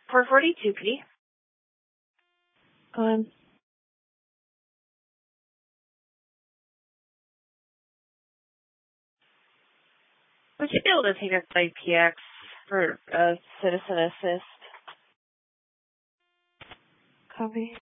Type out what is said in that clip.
442P. Would you be able to take us by PX for citizen assist? Copy.